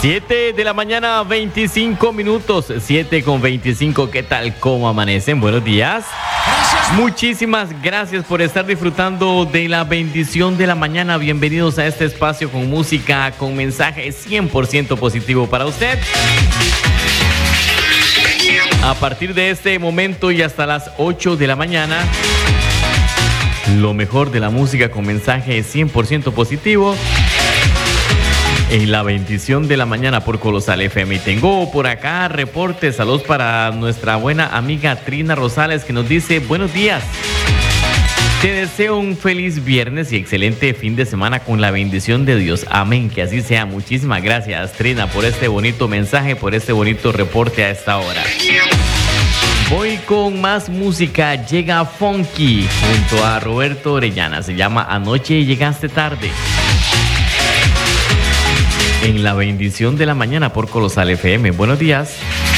7 de la mañana, 25 minutos. 7:25. ¿Qué tal? ¿Cómo amanecen? Buenos días. Muchísimas gracias por estar disfrutando de la bendición de la mañana. Bienvenidos a este espacio con música, con mensaje 100% positivo para usted. A partir de este momento y hasta las 8 de la mañana, lo mejor de la música con mensaje 100% positivo en la bendición de la mañana por Colosal FM. Y tengo por acá reportes, saludos para nuestra buena amiga Trina Rosales, que nos dice: buenos días, te deseo un feliz viernes y excelente fin de semana con la bendición de Dios. Amén, que así sea. Muchísimas gracias, Trina, por este bonito mensaje, por este bonito reporte a esta hora. Voy con más música. Llega Funky junto a Roberto Orellana. Se llama Anoche Llegaste Tarde. En la bendición de la mañana por Colosal FM. Buenos días.